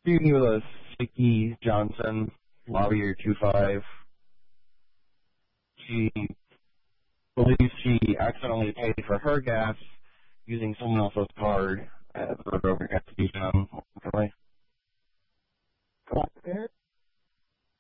Shooting with a Sticky Johnson, Lobbier 25. She believes she accidentally paid for her gas using someone else's card at the Road